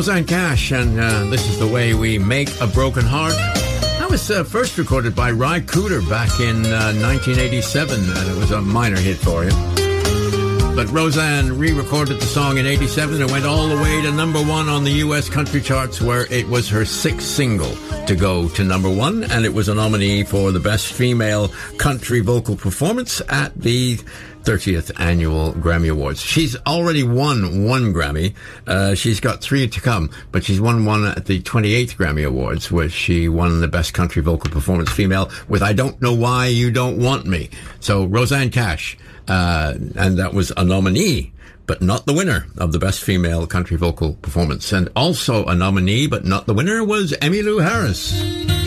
Rosanne Cash, and this is The Way We Make a Broken Heart. That was first recorded by Ry Cooder back in 1987, and it was a minor hit for him. But Rosanne re-recorded the song in 87 and went all the way to number one on the US country charts, where it was her sixth single to go to number one, and it was a nominee for the Best Female Country Vocal Performance at the 30th Annual Grammy Awards. She's already won one Grammy. She's got three to come, but she's won one at the 28th Grammy Awards, where she won the Best Country Vocal Performance Female with I Don't Know Why You Don't Want Me. So Rosanne Cash, and that was a nominee, but not the winner of the Best Female Country Vocal Performance. And also a nominee, but not the winner, was Emmylou Harris.